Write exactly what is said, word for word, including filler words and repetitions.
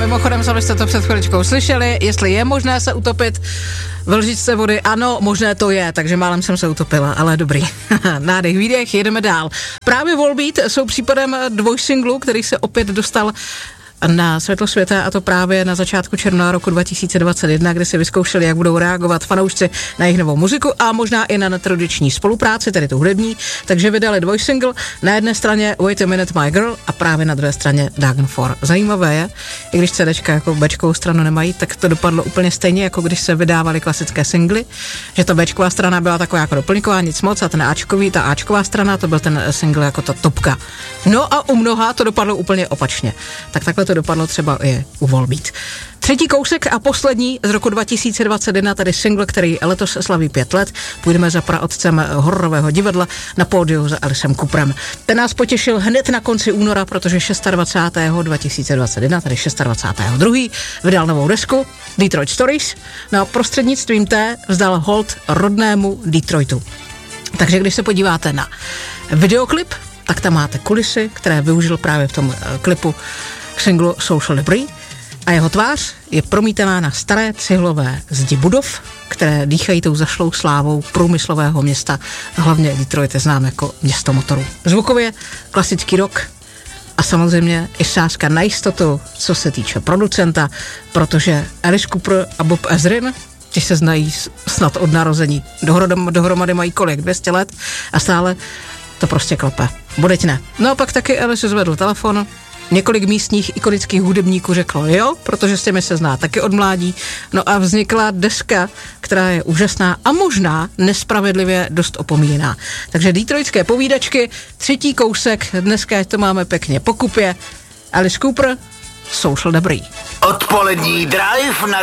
Mimochodem, sami jste to před chviličkou slyšeli, jestli je možné se utopit v lžičce vody, ano, možné to je, takže málem jsem se utopila, ale dobrý. Nádech, výdech, jedeme dál. Právě Volbeat jsou případem dvojsinglu, který se opět dostal na světlo světa, a to právě na začátku června roku dva tisíce dvacet jedna, kdy si vyzkoušeli, jak budou reagovat fanoušci na jejich novou muziku a možná i na netradiční spolupráci, tedy tu hudební, takže vydali dvojsingl, na jedné straně Wait a Minute My Girl a právě na druhé straně Dagen For. Zajímavé je, i když CDčka jako Bčkovou stranu nemají, tak to dopadlo úplně stejně, jako když se vydávaly klasické singly, že ta Bčková strana byla taková jako doplňková, nic moc, a ten Ačkový, ta Ačková strana, to byl ten single jako ta topka. No a u mnoha to dopadlo úplně opačně. Tak takhle to dopadlo třeba i u Volbeat. Třetí kousek a poslední z roku dva tisíce dvacet jedna, tedy single, který letos slaví pět let. Půjdeme za praotcem hororového divadla na pódiu za Aliceem Cooperem. Ten nás potěšil hned na konci února, protože dvacátého šestého dva tisíce dvacet jedna, tedy dvacátého šestého druhého vydal novou desku Detroit Stories. No a prostřednictvím té vzdal hold rodnému Detroitu. Takže když se podíváte na videoklip, tak tam máte kulisy, které využil právě v tom klipu k singlu Social Debris, a jeho tvář je promítaná na staré cihlové zdi budov, které dýchají tou zašlou slávou průmyslového města, hlavně Detroit je znám jako město motorů. Zvukově klasický rock a samozřejmě i sázka na jistotu, co se týče producenta, protože Alice Cooper a Bob Ezrin, ti se znají snad od narození, dohromady, dohromady mají kolik, dvě stě let, a stále to prostě klope. Budeť ne. No a pak taky Alice zvedl telefon, několik místních ikonických hudebníků řeklo jo, protože s těmi se zná taky od mládí. No a vznikla deska, která je úžasná a možná nespravedlivě dost opomíjená. Takže detroitské povídačky, třetí kousek, dneska to máme pěkně po kupě. Alice Cooper, Social Debris. Odpolední drive na